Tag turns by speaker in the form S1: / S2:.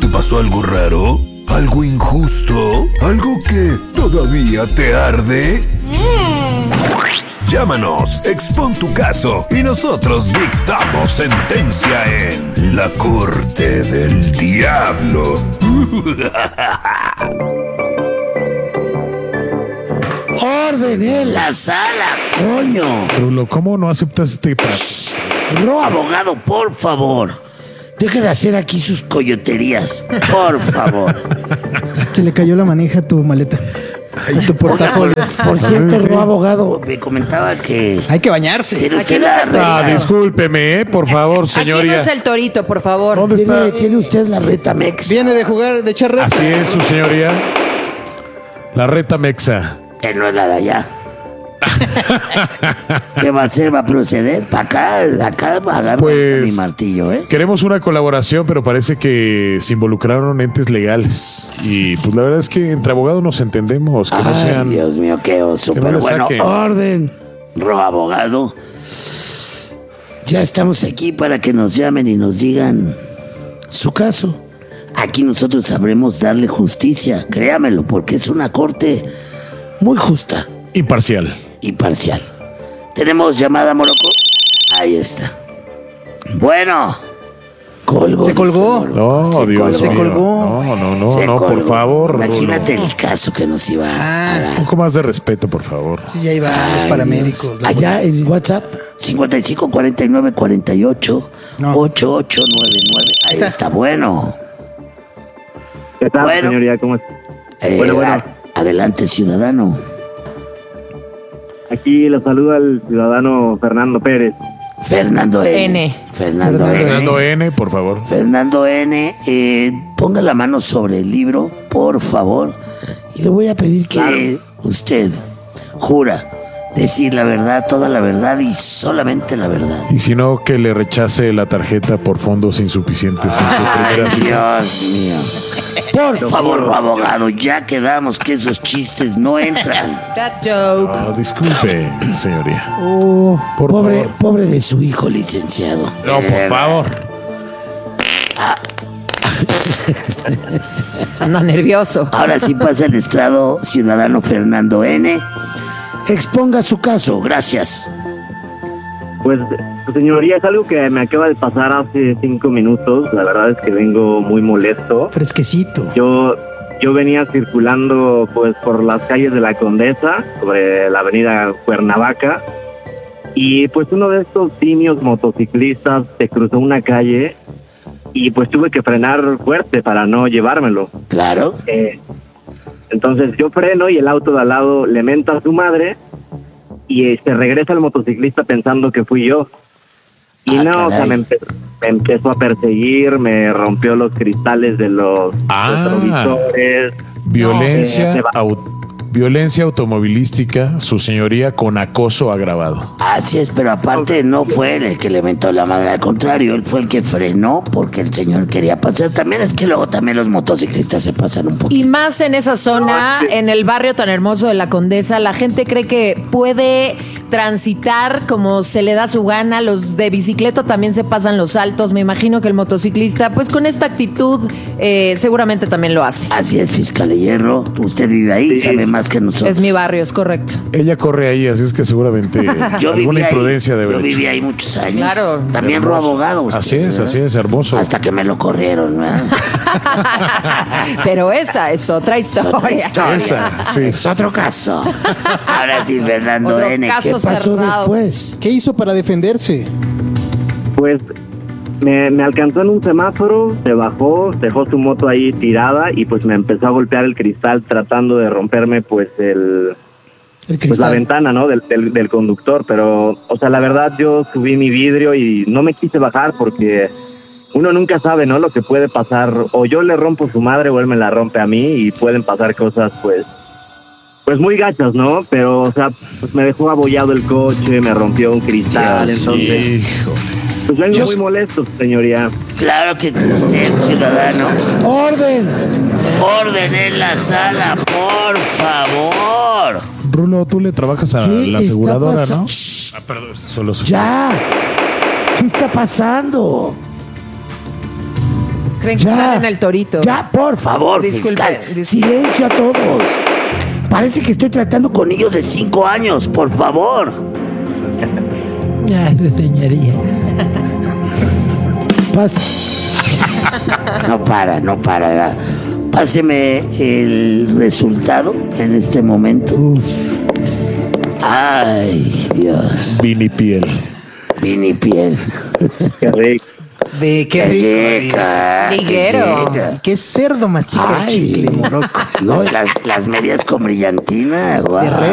S1: ¿Te pasó algo raro? ¿Algo injusto? ¿Algo que todavía te arde? Llámanos, expón tu caso y nosotros dictamos sentencia en la Corte del Diablo.
S2: ¡Orden en la sala, coño!
S3: Rulo, ¿cómo no aceptas este trato?
S2: No, abogado, por favor. Deje de hacer aquí sus coyoterías. Por favor.
S4: Se le cayó la manija a tu maleta. A tu portafolio.
S2: Por cierto, no, abogado, me comentaba que...
S4: Hay que bañarse.
S2: ¿Tiene
S5: Aquí
S2: usted
S5: no
S2: la
S5: es el
S2: reta?
S3: Discúlpeme, por favor,
S5: Aquí no
S3: señoría.
S5: es el torito, por favor.
S3: ¿Dónde está?
S2: ¿Tiene usted la reta Mex?
S4: Viene de jugar, de echar reta.
S3: Así es, su señoría. La reta mexa.
S2: Que no es la de allá. ¿Qué va a hacer? ¿Va a proceder? Para acá agarro
S3: Pues,
S2: mi martillo, ¿eh?
S3: Queremos una colaboración, pero parece que se involucraron entes legales. Y pues la verdad es que entre abogados nos entendemos, que no
S2: Ay,
S3: sean...
S2: Dios mío, qué oso.
S3: que no
S2: Pero
S3: le
S2: bueno,
S3: saquen.
S2: orden. Abogado. Ya estamos aquí para que nos llamen y nos digan su caso. Aquí nosotros sabremos darle justicia, créamelo, porque es una corte muy justa
S3: Imparcial.
S2: y parcial. ¿Tenemos llamada, Morocco? Ahí está. Bueno. Colgó.
S4: Se colgó.
S2: dice
S3: No,
S2: Morocco.
S3: Dios
S4: Se
S3: mío.
S4: colgó.
S2: Se
S3: No, por
S2: colgó.
S3: favor.
S2: Imagínate
S3: Rulo.
S2: el caso que nos iba a
S3: Un
S2: dar.
S3: poco más de respeto, por favor.
S4: Sí, ya iban los
S2: Ay,
S4: paramédicos.
S2: Dios. Allá en WhatsApp, 55 49 48
S4: No.
S2: 8899. Ahí
S4: Está.
S2: está bueno.
S6: ¿Qué tal,
S2: Bueno.
S6: señoría? ¿Cómo es? Bueno.
S2: Adelante, ciudadano.
S6: Aquí lo saluda el ciudadano Fernando Pérez.
S2: Fernando N.
S5: N.
S2: Fernando N.
S3: Fernando N, por favor.
S2: Fernando N. Ponga la mano sobre el libro, por favor. Y le voy a pedir que usted jura decir la verdad, toda la verdad y solamente la verdad.
S3: Y si no, que le rechace la tarjeta por fondos insuficientes en su
S2: Ay,
S3: primera cita.
S2: Dios mío. Por favor, abogado, ya quedamos que esos chistes no entran.
S5: That joke.
S3: No, disculpe, señoría. Por
S2: Pobre,
S3: favor.
S2: pobre de su hijo, licenciado.
S3: No, por favor.
S5: Anda nervioso.
S2: Ahora sí pasa el estrado, ciudadano Fernando N. Exponga su caso, gracias.
S6: Pues, señoría, es algo que me acaba de pasar hace 5 minutos. La verdad es que vengo muy molesto.
S4: Fresquecito.
S6: Yo venía circulando pues por las calles de la Condesa, sobre la avenida Cuernavaca, y pues uno de estos simios motociclistas se cruzó una calle y pues tuve que frenar fuerte para no llevármelo.
S2: Claro.
S6: Entonces yo freno y el auto de al lado le menta a su madre y se regresa el motociclista pensando que fui yo. Y
S2: Ah,
S6: no, o sea,
S2: caray.
S6: me empezó a perseguir, me rompió los cristales de los retrovisores.
S3: Violencia,
S6: se va.
S3: Violencia automovilística, su señoría, con acoso agravado.
S2: Así es, pero aparte no fue él el que le mentó la madre, al contrario, él fue el que frenó porque el señor quería pasar. También es que luego también los motociclistas se pasan un
S5: Y
S2: poquito.
S5: más en esa zona, en el barrio tan hermoso de la Condesa, la gente cree que puede transitar como se le da su gana. Los de bicicleta también se pasan los saltos. Me imagino que el motociclista, pues con esta actitud, seguramente también lo hace.
S2: Así es, fiscal de hierro. Usted vive ahí,
S6: Sí.
S2: sabe más que nosotros.
S5: Es mi barrio, es correcto.
S3: Ella corre ahí, así es que seguramente
S2: Yo
S3: alguna
S2: viví ahí,
S3: imprudencia debe
S2: yo
S3: haber
S2: viví
S3: hecho.
S2: ahí muchos años.
S5: Claro.
S2: También fue
S3: Hermoso.
S2: abogado usted,
S3: Así es,
S2: ¿verdad?
S3: hermoso.
S2: Hasta que me lo corrieron, ¿verdad?
S5: Pero esa es otra
S2: Es otra
S5: historia.
S2: historia.
S3: Esa, sí.
S2: Es otro caso. Ahora sí, Fernando
S5: Otro
S2: N. ¿Qué
S5: caso
S2: pasó
S5: cerrado.
S2: después?
S4: ¿Qué hizo para defenderse?
S6: Pues me alcanzó en un semáforo, se bajó, dejó su moto ahí tirada y pues me empezó a golpear el cristal tratando de romperme pues
S4: El
S6: pues
S4: cristal.
S6: la ventana, ¿no? Del conductor, pero, o sea, la verdad yo subí mi vidrio y no me quise bajar porque uno nunca sabe, ¿no? Lo que puede pasar, o yo le rompo su madre o él me la rompe a mí y pueden pasar cosas, pues muy gachas, ¿no? Pero, o sea, pues me dejó abollado el coche, me rompió un cristal,
S2: Dios,
S6: entonces,
S3: Híjole.
S6: pues vengo muy molesto, señoría.
S2: Claro que usted, ciudadano. ¡Orden! ¡Orden en la sala, por favor!
S3: Rulo, tú le trabajas a
S2: ¿Qué
S3: la
S2: está
S3: aseguradora,
S2: pasando?
S3: ¿no?
S2: Shh,
S3: Perdón, solo
S2: ¡Ya! ¿Qué está pasando?
S5: Creen que están en el torito.
S2: Ya, por favor, fiscal. Silencio a todos. Parece que estoy tratando con niños de 5 años, por favor.
S4: Ya, señoría.
S2: No para. Páseme el resultado en este momento. Ay, Dios.
S3: Vini piel.
S2: Qué rico.
S7: Qué rico.
S5: Liguero.
S7: Qué cerdo mastica el chicle, moroco.
S2: No, las medias con brillantina, guau.